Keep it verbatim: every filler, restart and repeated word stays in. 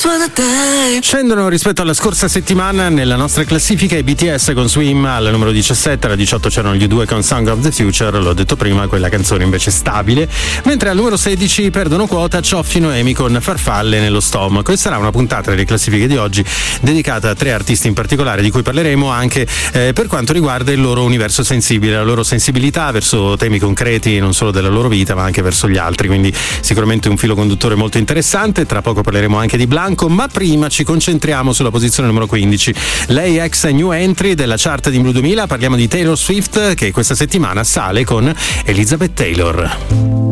Scendono rispetto alla scorsa settimana nella nostra classifica i B T S con Swim al numero diciassette, alla diciotto c'erano gli U due con Song of the Future, l'ho detto prima, quella canzone invece stabile, mentre al numero sedici perdono quota Cioffi Noemi con Farfalle nello stomaco. Questa sarà una puntata delle classifiche di oggi dedicata a tre artisti in particolare di cui parleremo anche eh, per quanto riguarda il loro universo sensibile, la loro sensibilità verso temi concreti non solo della loro vita ma anche verso gli altri, quindi sicuramente un filo conduttore molto interessante. Tra poco parleremo anche di Blanco, ma prima ci concentriamo sulla posizione numero quindici, lei ex new entry della chart di Blue duemila. Parliamo di Taylor Swift che questa settimana sale con Elizabeth Taylor.